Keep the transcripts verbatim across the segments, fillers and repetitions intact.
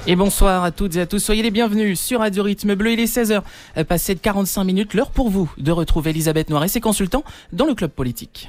Et bonsoir à toutes et à tous, soyez les bienvenus sur Radio Rythme Bleu. Il est seize heures, passé de quarante-cinq minutes, l'heure pour vous de retrouver Elisabeth Noir et ses consultants dans le Club Politique.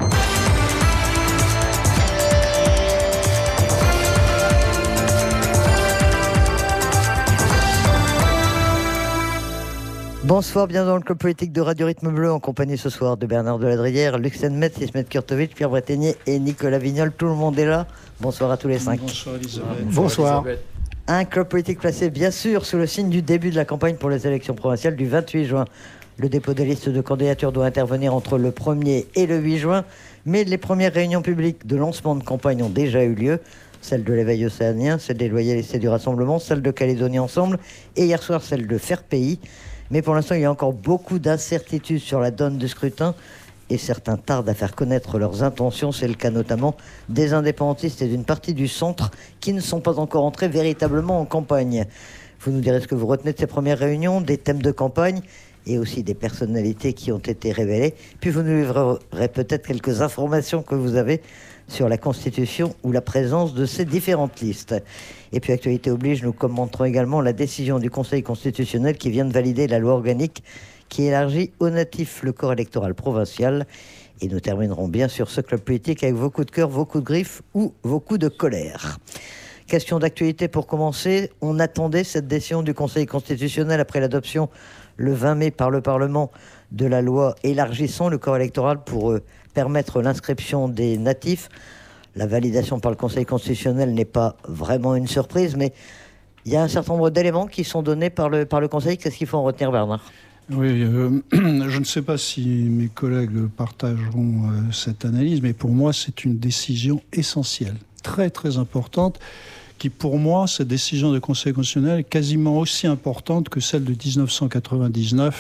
Bonsoir, bienvenue dans le Club Politique de Radio Rythme Bleu, en compagnie ce soir de Bernard Deladrière, Luxen Metz, Ismet Kurtovic, Pierre Breténier et Nicolas Vignol. Tout le monde est là. Bonsoir à tous les cinq. Bonsoir Elisabeth. Bonsoir. Bonsoir. Un Club Politique placé bien sûr sous le signe du début de la campagne pour les élections provinciales du vingt-huit juin. Le dépôt des listes de candidatures doit intervenir entre le premier et le huit juin, mais les premières réunions publiques de lancement de campagne ont déjà eu lieu. Celle de l'éveil océanien, celle des loyalistes et du Rassemblement, celle de Calédonie Ensemble et hier soir celle de Faire Pays. Mais pour l'instant, il y a encore beaucoup d'incertitudes sur la donne du scrutin et certains tardent à faire connaître leurs intentions. C'est le cas notamment des indépendantistes et d'une partie du centre qui ne sont pas encore entrés véritablement en campagne. Vous nous direz ce que vous retenez de ces premières réunions, des thèmes de campagne et aussi des personnalités qui ont été révélées. Puis vous nous livrerez peut-être quelques informations que vous avez sur la constitution ou la présence de ces différentes listes. Et puis, actualité oblige, nous commenterons également la décision du Conseil constitutionnel qui vient de valider la loi organique qui élargit aux natifs le corps électoral provincial. Et nous terminerons bien sûr ce Club Politique avec vos coups de cœur, vos coups de griffe ou vos coups de colère. Question d'actualité pour commencer. On attendait cette décision du Conseil constitutionnel après l'adoption le vingt mai par le Parlement de la loi élargissant le corps électoral pour euh, permettre l'inscription des natifs. La validation par le Conseil constitutionnel n'est pas vraiment une surprise, mais il y a un certain nombre d'éléments qui sont donnés par le, par le Conseil. Qu'est-ce qu'il faut en retenir, Bernard ? Oui, euh, je ne sais pas si mes collègues partageront euh, cette analyse, mais pour moi, c'est une décision essentielle, très très importante, qui pour moi, cette décision du Conseil constitutionnel est quasiment aussi importante que celle de dix-neuf cent quatre-vingt-dix-neuf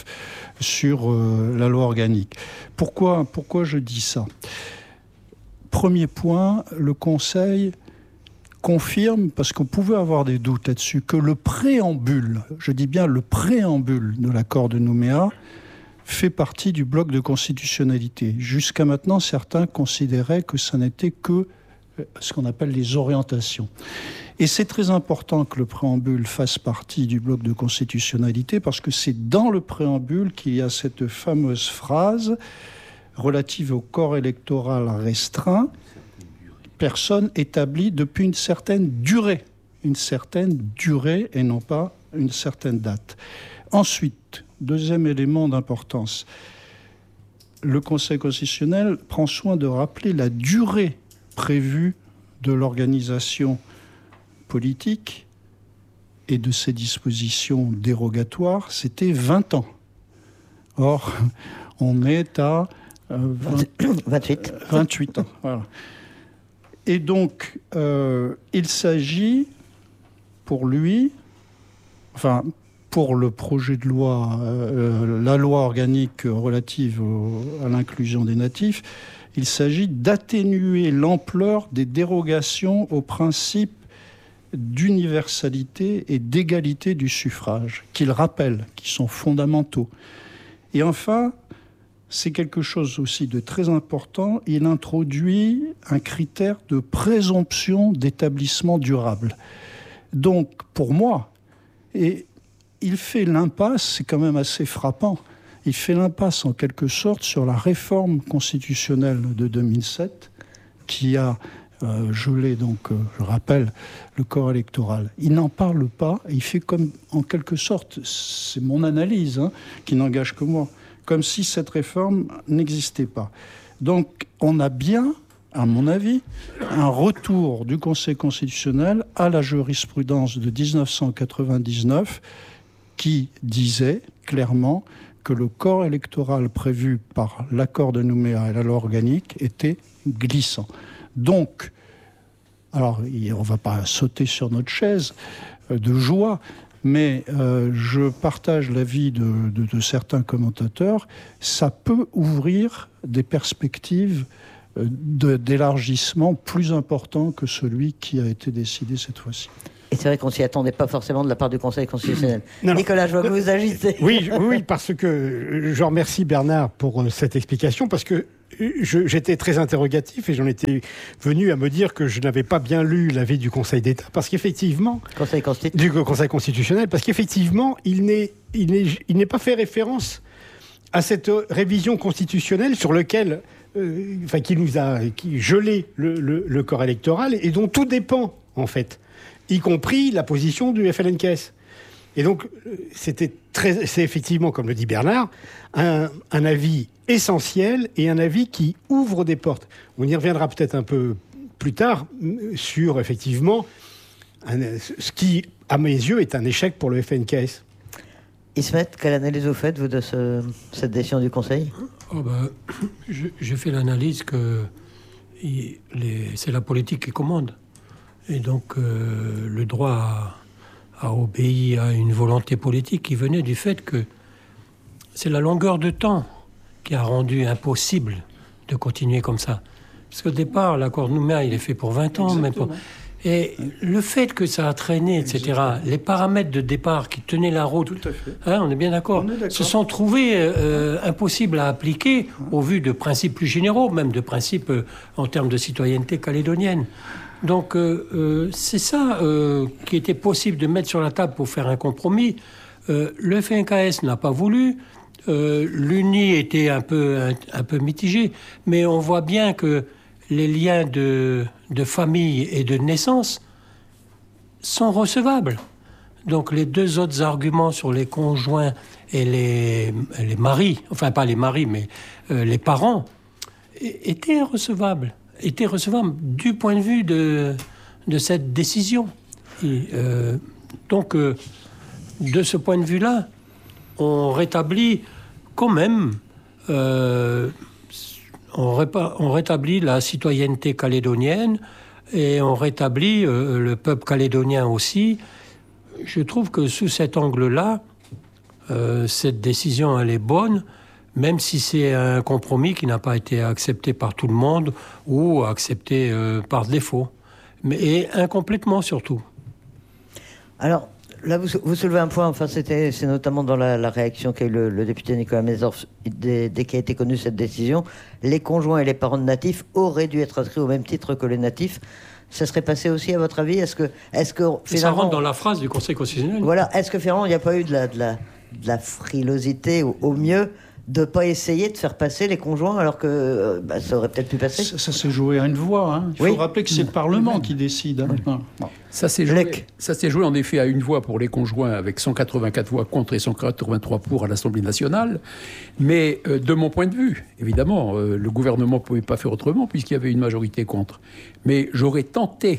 sur euh, la loi organique. Pourquoi, pourquoi je dis ça ? Premier point, le Conseil confirme, parce qu'on pouvait avoir des doutes là-dessus, que le préambule, je dis bien le préambule de l'accord de Nouméa, fait partie du bloc de constitutionnalité. Jusqu'à maintenant, certains considéraient que ça n'était que ce qu'on appelle les orientations. Et c'est très important que le préambule fasse partie du bloc de constitutionnalité, parce que c'est dans le préambule qu'il y a cette fameuse phrase relative au corps électoral restreint, personne établie depuis une certaine durée, une certaine durée et non pas une certaine date. Ensuite, deuxième élément d'importance, le Conseil constitutionnel prend soin de rappeler la durée prévue de l'organisation politique et de ses dispositions dérogatoires, c'était vingt ans. Or, on est à euh, vingt, vingt-huit. vingt-huit ans. Voilà. Et donc, euh, il s'agit pour lui, enfin, pour le projet de loi, euh, la loi organique relative au, à l'inclusion des natifs, il s'agit d'atténuer l'ampleur des dérogations aux principes d'universalité et d'égalité du suffrage, qu'il rappelle, qui sont fondamentaux. Et enfin, c'est quelque chose aussi de très important, il introduit un critère de présomption d'établissement durable. Donc, pour moi, et il fait l'impasse, c'est quand même assez frappant, il fait l'impasse en quelque sorte sur la réforme constitutionnelle de deux mille sept, qui a euh, gelé, donc, euh, je rappelle, le corps électoral. Il n'en parle pas, il fait comme, en quelque sorte, c'est mon analyse, hein, qui n'engage que moi, comme si cette réforme n'existait pas. Donc, on a bien, à mon avis, un retour du Conseil constitutionnel à la jurisprudence de dix-neuf cent quatre-vingt-dix-neuf qui disait clairement que le corps électoral prévu par l'accord de Nouméa et la loi organique était glissant. Donc, alors, on ne va pas sauter sur notre chaise de joie, mais euh, je partage l'avis de, de, de certains commentateurs, ça peut ouvrir des perspectives de, d'élargissement plus importants que celui qui a été décidé cette fois-ci. Et c'est vrai qu'on ne s'y attendait pas forcément de la part du Conseil constitutionnel. Non, Nicolas, je vois que vous agissez. Oui, oui, parce que je remercie Bernard pour cette explication, parce que je, j'étais très interrogatif et j'en étais venu à me dire que je n'avais pas bien lu l'avis du Conseil d'État, parce qu'effectivement... Conseil constitutionnel. Du Conseil constitutionnel, parce qu'effectivement, il n'est, il n'est, il n'est pas fait référence à cette révision constitutionnelle sur laquelle, euh, enfin, qui nous a qui gelé le, le, le corps électoral et dont tout dépend, en fait, y compris la position du F L N K S. Et donc, c'était très, c'est effectivement, comme le dit Bernard, un, un avis essentiel et un avis qui ouvre des portes. On y reviendra peut-être un peu plus tard sur, effectivement, un, ce qui, à mes yeux, est un échec pour le F L N K S. Ismet, quelle analyse vous faites, vous, de ce, cette décision du Conseil ? oh ben, je, je fais l'analyse que il, les, c'est la politique qui commande. Et donc, euh, le droit à... a obéi à une volonté politique qui venait du fait que c'est la longueur de temps qui a rendu impossible de continuer comme ça. Parce qu'au départ, l'accord de Nouméa, il est fait pour vingt ans. Même pour... Et le fait que ça a traîné, et cetera, les paramètres de départ qui tenaient la route, Tout à fait. Hein, on est bien d'accord, On est d'accord. se sont trouvés euh, impossibles à appliquer au vu de principes plus généraux, même de principes euh, en termes de citoyenneté calédonienne. Donc, euh, euh, c'est ça euh, qui était possible de mettre sur la table pour faire un compromis. Euh, le F N K S n'a pas voulu. Euh, L'U N I était un peu, un, un peu mitigé. Mais on voit bien que les liens de, de famille et de naissance sont recevables. Donc, les deux autres arguments sur les conjoints et les, les maris, enfin, pas les maris, mais euh, les parents, étaient recevables. était recevable du point de vue de, de cette décision. Et, euh, donc, euh, de ce point de vue-là, on rétablit quand même, euh, on, répa- on rétablit la citoyenneté calédonienne et on rétablit euh, le peuple calédonien aussi. Je trouve que sous cet angle-là, euh, cette décision, elle est bonne, même si c'est un compromis qui n'a pas été accepté par tout le monde ou accepté euh, par défaut, mais et incomplètement surtout. Alors, là, vous, vous soulevez un point, enfin, c'était, c'est notamment dans la, la réaction qu'a eu le, le député Nicolas Mézorf dès, dès qu'a été connue cette décision. Les conjoints et les parents de natifs auraient dû être inscrits au même titre que les natifs. Ça serait passé aussi, à votre avis ? Est-ce que, est-ce que ça rentre dans la phrase du Conseil constitutionnel. Voilà, est-ce que finalement, il n'y a pas eu de la, de la, de la frilosité, au, au mieux, de ne pas essayer de faire passer les conjoints alors que euh, bah, ça aurait peut-être pu passer. Ça, ça s'est joué à une voix. Hein. Il oui. faut rappeler que c'est le Parlement qui décide. Hein. Oui. Bon. Ça s'est joué, ça s'est joué en effet à une voix pour les conjoints avec cent quatre-vingt-quatre voix contre et cent quatre-vingt-trois pour à l'Assemblée nationale. Mais euh, de mon point de vue, évidemment, euh, le gouvernement ne pouvait pas faire autrement puisqu'il y avait une majorité contre. Mais j'aurais tenté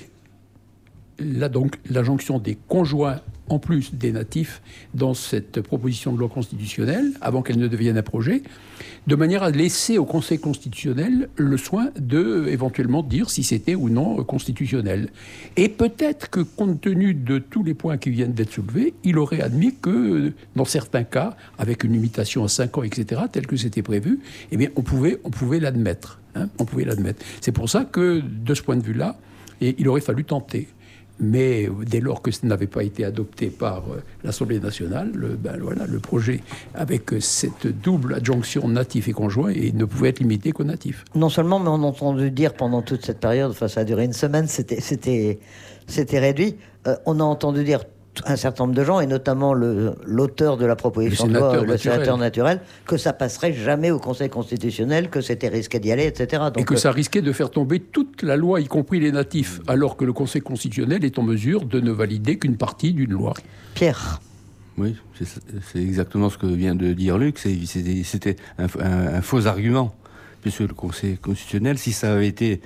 là, donc, la jonction des conjoints en plus des natifs dans cette proposition de loi constitutionnelle, avant qu'elle ne devienne un projet, de manière à laisser au Conseil constitutionnel le soin de, éventuellement, dire si c'était ou non constitutionnel. Et peut-être que, compte tenu de tous les points qui viennent d'être soulevés, il aurait admis que, dans certains cas, avec une limitation à cinq ans, et cetera, tel que c'était prévu, eh bien, on pouvait, on pouvait l'admettre. Hein, on pouvait l'admettre. C'est pour ça que, de ce point de vue-là, et il aurait fallu tenter. Mais dès lors que ça n'avait pas été adopté par euh, l'Assemblée nationale, le, ben, voilà, le projet avec euh, cette double adjonction natif et conjoint et ne pouvait être limité qu'aux natifs. Non seulement, mais on a entendu dire pendant toute cette période, enfin ça a duré une semaine, c'était, c'était, c'était réduit, euh, on a entendu dire un certain nombre de gens, et notamment le, l'auteur de la proposition de loi, le sénateur naturel, que ça passerait jamais au Conseil constitutionnel, que c'était risqué d'y aller, et cetera. Donc, et que ça risquait de faire tomber toute la loi, y compris les natifs, alors que le Conseil constitutionnel est en mesure de ne valider qu'une partie d'une loi. Pierre. Oui, c'est, c'est exactement ce que vient de dire Luc. C'est, c'était, c'était un, un, un faux argument, puisque le Conseil constitutionnel, si ça avait été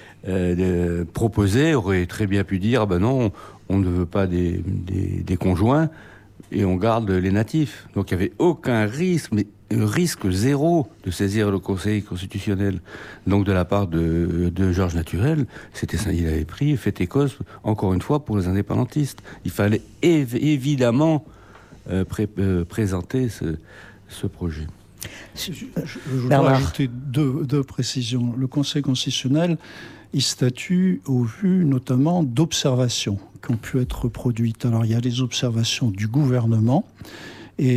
euh, de, proposé, aurait très bien pu dire, ben non, on ne veut pas des, des, des conjoints et on garde les natifs. Donc il n'y avait aucun risque, mais un risque zéro de saisir le Conseil constitutionnel. Donc de la part de, de Georges Naturel, c'était ça, il avait pris, fait écos, encore une fois, pour les indépendantistes. Il fallait év- évidemment euh, pré- euh, présenter ce, ce projet. Je, je, je voudrais ajouter deux, deux précisions. Le Conseil constitutionnel, il statue au vu notamment d'observations qui ont pu être reproduites. Alors il y a les observations du gouvernement, et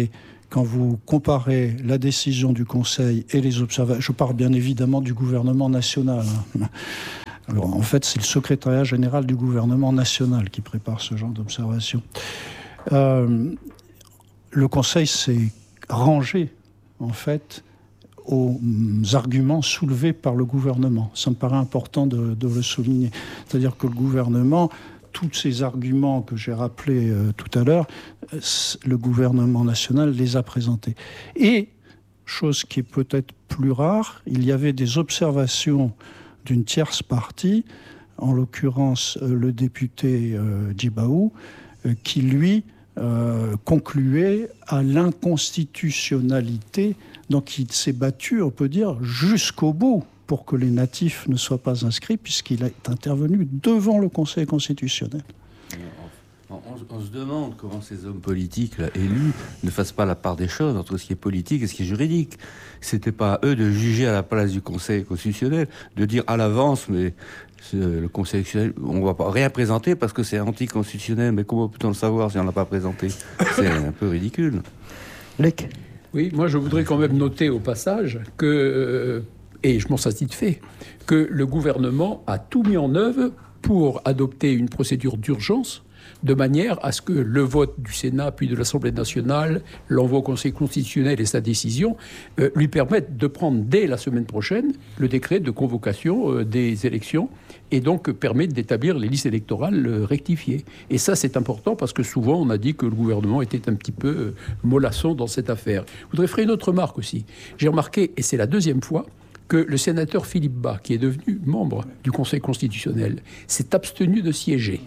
quand vous comparez la décision du Conseil et les observations, je parle bien évidemment du gouvernement national. Hein. Alors, en fait, c'est le secrétariat général du gouvernement national qui prépare ce genre d'observation. Euh, le Conseil s'est rangé, en fait, aux arguments soulevés par le gouvernement. Ça me paraît important de, de le souligner. C'est-à-dire que le gouvernement, tous ces arguments que j'ai rappelés euh, tout à l'heure, euh, le gouvernement national les a présentés. Et, chose qui est peut-être plus rare, il y avait des observations d'une tierce partie, en l'occurrence euh, le député euh, Djibaou, euh, qui lui euh, concluait à l'inconstitutionnalité. Donc il s'est battu, on peut dire, jusqu'au bout pour que les natifs ne soient pas inscrits, puisqu'il est intervenu devant le Conseil constitutionnel. On, on, on se demande comment ces hommes politiques là, élus ne fassent pas la part des choses entre ce qui est politique et ce qui est juridique. C'était pas à eux de juger à la place du Conseil constitutionnel, de dire à l'avance, mais le Conseil constitutionnel, on ne va pas rien présenter parce que c'est anticonstitutionnel. Mais comment peut-on le savoir si on ne l'a pas présenté? C'est un peu ridicule. Luc. Oui, moi je voudrais quand même noter au passage que, euh, et je m'en satisfais, que le gouvernement a tout mis en œuvre pour adopter une procédure d'urgence de manière à ce que le vote du Sénat puis de l'Assemblée nationale, l'envoi au Conseil constitutionnel et sa décision euh, lui permettent de prendre dès la semaine prochaine le décret de convocation euh, des élections et donc euh, permettent d'établir les listes électorales euh, rectifiées. Et ça, c'est important parce que souvent, on a dit que le gouvernement était un petit peu euh, mollasson dans cette affaire. Je voudrais faire une autre remarque aussi. J'ai remarqué, et c'est la deuxième fois, que le sénateur Philippe Bas, qui est devenu membre du Conseil constitutionnel, s'est abstenu de siéger.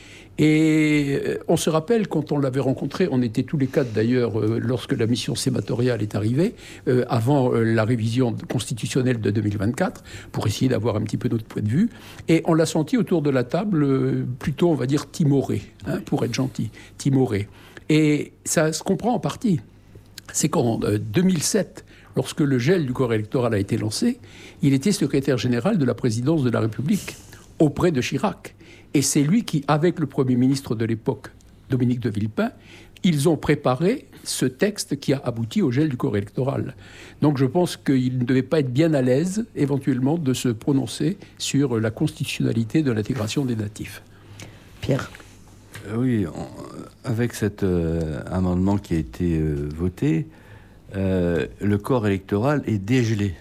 Et on se rappelle, quand on l'avait rencontré, on était tous les quatre d'ailleurs, euh, lorsque la mission sénatoriale est arrivée, euh, avant euh, la révision constitutionnelle de deux mille vingt-quatre, pour essayer d'avoir un petit peu notre point de vue. Et on l'a senti autour de la table, euh, plutôt, on va dire, timoré, hein, pour être gentil, timoré. Et ça se comprend en partie. C'est qu'en euh, deux mille sept, lorsque le gel du corps électoral a été lancé, il était secrétaire général de la présidence de la République, auprès de Chirac. Et c'est lui qui, avec le Premier ministre de l'époque, Dominique de Villepin, ils ont préparé ce texte qui a abouti au gel du corps électoral. Donc je pense qu'il ne devait pas être bien à l'aise, éventuellement, de se prononcer sur la constitutionnalité de l'intégration des natifs. Pierre. Euh, oui, on, avec cet euh, amendement qui a été euh, voté, euh, le corps électoral est dégelé.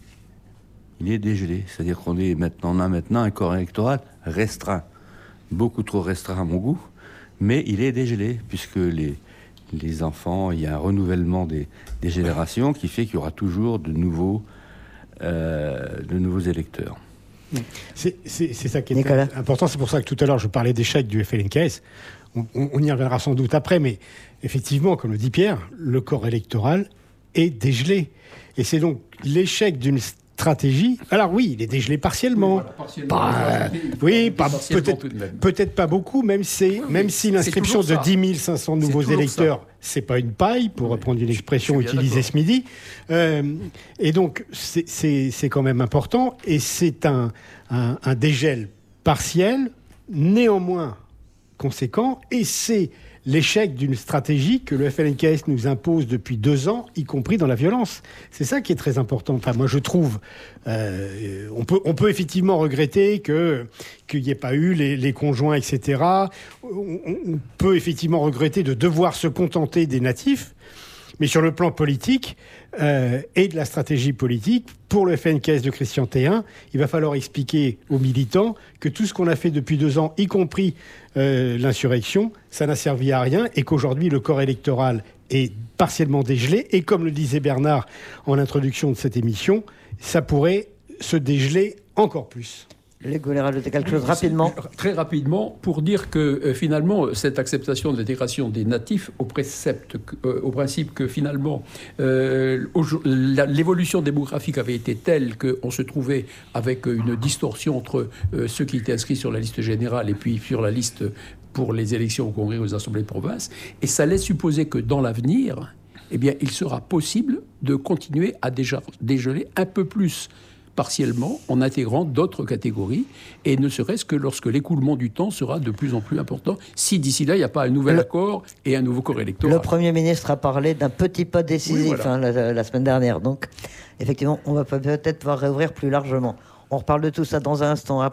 Il est dégelé, c'est-à-dire qu'on est maintenant, on a maintenant un corps électoral restreint. Beaucoup trop restreint à mon goût, mais il est dégelé, puisque les, les enfants, il y a un renouvellement des, des générations qui fait qu'il y aura toujours de nouveaux, euh, de nouveaux électeurs. C'est, c'est, c'est ça qui est Nicolas. important. C'est pour ça que tout à l'heure, je parlais d'échec du F L N K S. On, on, on y reviendra sans doute après, mais effectivement, comme le dit Pierre, le corps électoral est dégelé. Et c'est donc l'échec d'une stratégie. Alors oui, il est dégelé partiellement. Oui, voilà, partiellement. Pas, oui, pas, peut-être, peut-être pas beaucoup, même, c'est, oui, même si l'inscription de dix mille cinq cents nouveaux électeurs, ça. C'est pas une paille, pour oui, reprendre une expression utilisée ce midi. Euh, et donc, c'est, c'est, c'est quand même important. Et c'est un, un, un dégel partiel, néanmoins conséquent. Et c'est l'échec d'une stratégie que le F L N K S nous impose depuis deux ans, y compris dans la violence. C'est ça qui est très important. Enfin, moi, je trouve, euh, on peut, on peut effectivement regretter que qu'il n'y ait pas eu les, les conjoints, et cetera. On, on peut effectivement regretter de devoir se contenter des natifs. Mais sur le plan politique euh, et de la stratégie politique, pour le F L N K S de Christian Théin, il va falloir expliquer aux militants que tout ce qu'on a fait depuis deux ans, y compris euh, l'insurrection, ça n'a servi à rien et qu'aujourd'hui le corps électoral est partiellement dégelé. Et comme le disait Bernard en introduction de cette émission, ça pourrait se dégeler encore plus. Les voulez rajouter quelque chose rapidement? Très rapidement, pour dire que euh, finalement, cette acceptation de l'intégration des natifs au, précepte, euh, au principe que finalement, euh, la, l'évolution démographique avait été telle qu'on se trouvait avec une distorsion entre euh, ceux qui étaient inscrits sur la liste générale et puis sur la liste pour les élections au Congrès aux assemblées de province. Et ça laisse supposer que dans l'avenir, eh bien, il sera possible de continuer à déjà dégeler un peu plus partiellement en intégrant d'autres catégories, et ne serait-ce que lorsque l'écoulement du temps sera de plus en plus important, si d'ici là, il n'y a pas un nouvel le, accord et un nouveau corps électoral. Le Premier ministre a parlé d'un petit pas décisif oui, voilà. hein, la, la semaine dernière. Donc, effectivement, on va peut-être pouvoir réouvrir plus largement. On reparle de tout ça dans un instant.